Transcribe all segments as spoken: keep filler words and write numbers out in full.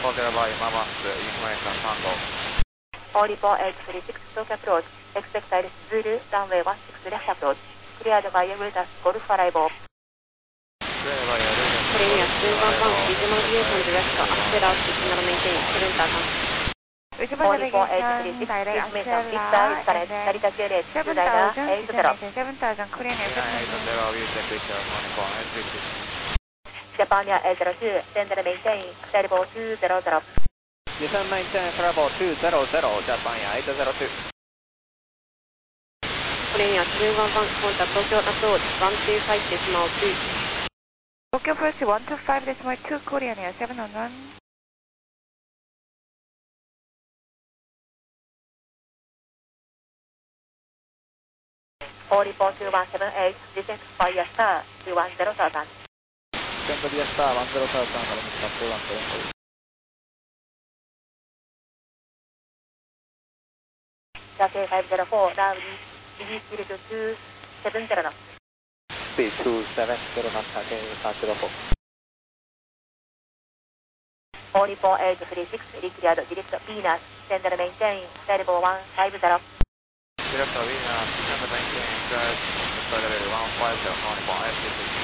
Fokker by Mavas, information Tango. All report eight three six, talk approach. Expect Iris Zulu, runway one six left approach. Cleared by Rutas, Golf Arrival. これにはじゅうばん番ビジュマルビエーションディレクトアクセラーシグナルメインテインセブンターザン All report eight three six, information Vista is correct. Narita J L H, two nine eight zero. seven thousand, clear near seven thousand. Japan Air eight zero two, send and maintain, terrible two zero zero. Descend maintain travel two zero zero, Japan Air eight zero two. これにはじゅうばん番コンタ東京アプローチワンツーファイブデシマルツー Tokyo Approach one two five decimal two, Korea near seven one one. All report two one seven eight, descent via star, two one zero thousand. Descend via star one zero thousand, Mr. two one seven eight. Takeil five zero four, round east, speed to two seven zero knots. Speed two seven zero knots, Takeil five zero four. All report eight three six, declared direct Venus, send and maintain, terrible one five zero. Direct Venus, send and maintain, cleared, Vista level one five zero, all report eight three six.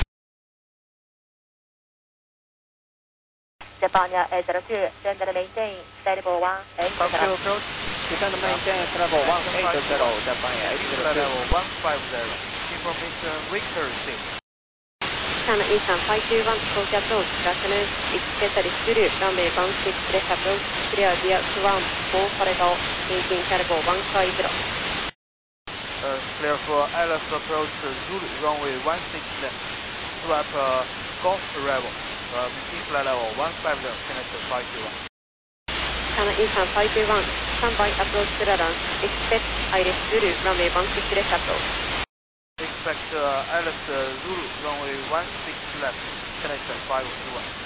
Japan Air eight zero two, send and maintain, terrible one eight Tokyo zero. approach, descend maintain travel one eight zero, Japan Air eight zero two. Level one five zero, information Victor six. China Eastern five two one, Tokyo Approach, Rational, Expect Iris Zulu, runway one six left approach, clear via Swan, four Farewell, maintain terrible one five zero. Uh, clear for Alice approach Zulu, runway one six left, swap uh, Golf Arrival, uh, maintain flight level one five zero, connect to five two one. China Eastern five two one, standby approach clearance, expect Iris Zulu, runway one six left approach. Expect uh, Alice uh, Zulu, runway one six left, connect to five two one.